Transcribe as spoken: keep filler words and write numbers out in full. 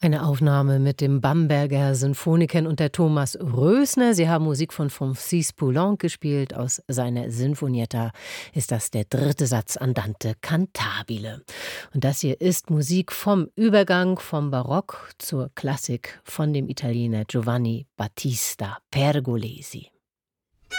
Eine Aufnahme mit dem Bamberger Sinfonikern und der Thomas Rösner. Sie haben Musik von Francis Poulenc gespielt. Aus seiner Sinfonietta ist das der dritte Satz Andante cantabile. Und das hier ist Musik vom Übergang vom Barock zur Klassik von dem Italiener Giovanni Battista Pergolesi.